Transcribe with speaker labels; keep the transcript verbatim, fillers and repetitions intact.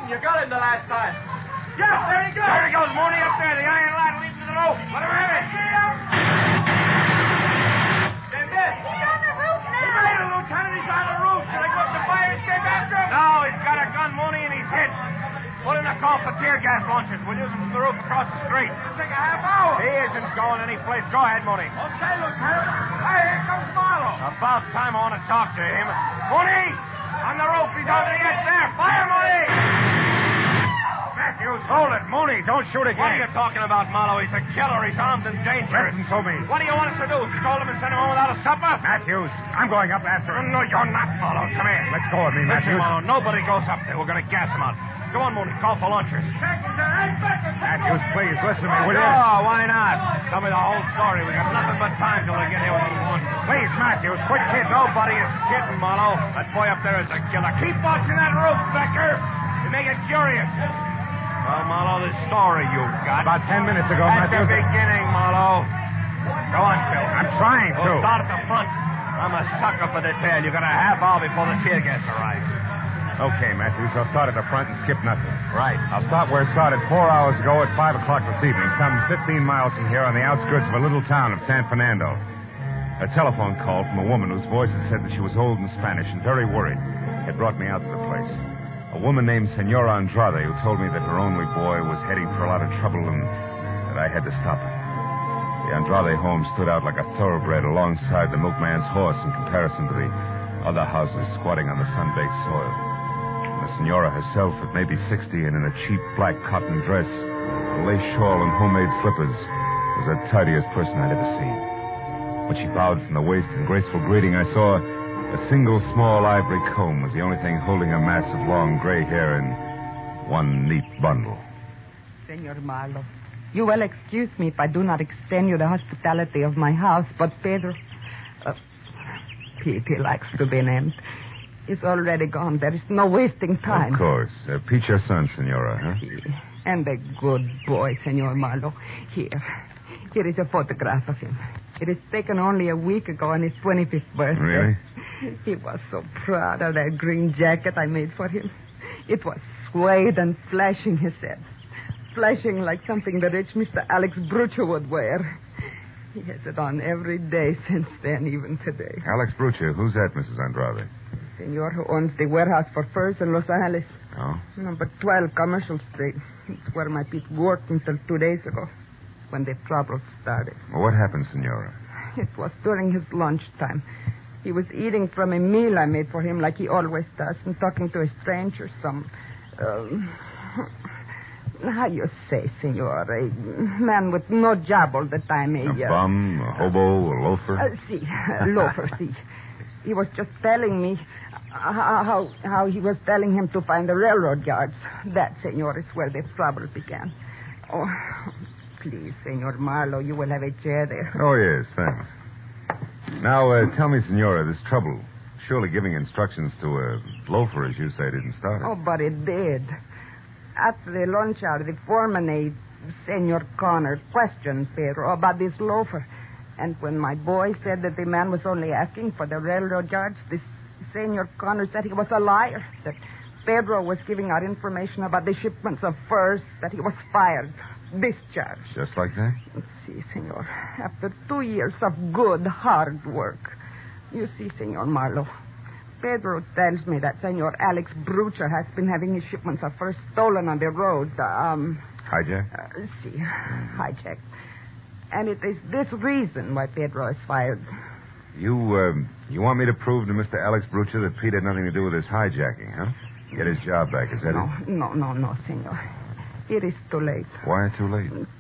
Speaker 1: You got him the last time. Yes, there he goes.
Speaker 2: There he goes, Mooney, up there. The iron ladder leads to the roof. Let him have it.
Speaker 1: See him? Then this.
Speaker 3: He's on the roof now.
Speaker 1: He made it, Lieutenant. He's on the roof. Should I go up the fire escape after him?
Speaker 2: No, he's got a gun, Mooney, and he's hit. Put in a call for tear gas launchers. We'll use them from the roof across the street.
Speaker 1: It'll take a half hour.
Speaker 2: He isn't going any place. Go ahead, Mooney.
Speaker 1: Okay, Lieutenant. Hey, here comes Marlowe.
Speaker 2: About time I want to talk to him. Mooney! On the roof. He's over the edge there. Fire, Mooney! Matthews, hold it. Mooney, don't shoot again. What are you talking about, Marlowe? He's a killer. He's armed and dangerous.
Speaker 4: Listen to me.
Speaker 2: What do you want us to do? Scold him and send him home without a supper?
Speaker 4: Matthews, I'm going up after him.
Speaker 2: No, you're not, Marlowe. Come here.
Speaker 4: Let go of me,
Speaker 2: Listen,
Speaker 4: Matthews.
Speaker 2: Marlowe, nobody goes up there. We're going to gas him out. Go on, Mooney. Call for launchers.
Speaker 4: Matthews, please, listen to me, will you?
Speaker 2: Oh, why not? Tell me the whole story. We got nothing but time till we get here with the launchers.
Speaker 4: Please, Matthews, quit kidding.
Speaker 2: Nobody is kidding, Marlowe. That boy up there is a killer. Keep watching that roof, Becker. You make it curious. Well, Marlowe, the story you've got.
Speaker 4: About ten minutes ago,
Speaker 2: At
Speaker 4: Matthews.
Speaker 2: the beginning, Marlowe. Go on, Phil.
Speaker 4: I'm trying to.
Speaker 2: We'll start at the front. I'm a sucker for detail. You got a half hour before the tear gas arrives.
Speaker 4: Okay, Matthews, I'll start at the front and skip nothing.
Speaker 2: Right.
Speaker 4: I'll start where it started four hours ago at five o'clock this evening, some fifteen miles from here on the outskirts of a little town of San Fernando. A telephone call from a woman whose voice had said that she was old and Spanish and very worried had brought me out to the place. A woman named Senora Andrade who told me that her only boy was heading for a lot of trouble and that I had to stop her. The Andrade home stood out like a thoroughbred alongside the milkman's horse in comparison to the other houses squatting on the sun-baked soil. The senora herself, at maybe sixty and in a cheap black cotton dress, a lace shawl and homemade slippers, was the tidiest person I'd ever seen. When she bowed from the waist in graceful greeting, I saw a single small ivory comb was the only thing holding a mass of long gray hair in one neat bundle.
Speaker 5: Senor Marlowe, you will excuse me if I do not extend you the hospitality of my house, but Pedro, uh, Pete likes to be named, is already gone. There is no wasting time.
Speaker 4: Of course. Uh, Pete's your son, Senora, huh?
Speaker 5: He, and a good boy, Senor Marlowe. Here. Here is a photograph of him. It is taken only a week ago on his twenty-fifth birthday.
Speaker 4: Really?
Speaker 5: He was so proud of that green jacket I made for him. It was suede and flashing, he said. Flashing like something the rich Mister Alex Brucho would wear. He has it on every day since then, even today.
Speaker 4: Alex Brucha. Who's that, Missus Andrade?
Speaker 5: Senor who owns the warehouse for furs in Los Angeles.
Speaker 4: Oh?
Speaker 5: Number twelve, Commercial Street. It's where my Pete worked until two days ago, when the trouble started.
Speaker 4: Well, what happened, Senora?
Speaker 5: It was during his lunchtime. He was eating from a meal I made for him like he always does and talking to a stranger, some... Um, how you say, senor? A man with no job all the time. A,
Speaker 4: A
Speaker 5: uh,
Speaker 4: bum, a hobo, a loafer?
Speaker 5: Uh, see, a loafer, see. He was just telling me how, how how he was telling him to find the railroad yards. That, senor, is where the trouble began. Oh, please, Senor Marlowe, you will have a chair there.
Speaker 4: Oh, yes, thanks. Now, uh, tell me, Senora, this trouble. Surely giving instructions to a loafer, as you say, didn't start it.
Speaker 5: Oh, but it did. After the lunch hour, the foreman, a Senor Connor, questioned Pedro about this loafer. And when my boy said that the man was only asking for the railroad yards, this Senor Connor said he was a liar, that Pedro was giving out information about the shipments of furs, that he was fired, discharged.
Speaker 4: Just like that?
Speaker 5: See, senor, after two years of good, hard work. You see, Senor Marlowe, Pedro tells me that Senor Alex Brucha has been having his shipments of furs stolen on the road. Um,
Speaker 4: Hijack?
Speaker 5: Uh, see, hijacked. And it is this reason why Pedro is fired.
Speaker 4: You, uh, you want me to prove to Mister Alex Brucha that Pete had nothing to do with this hijacking, huh? Get his job back, is that
Speaker 5: No,
Speaker 4: it?
Speaker 5: no, no, no, senor. It is too late.
Speaker 4: Why too late?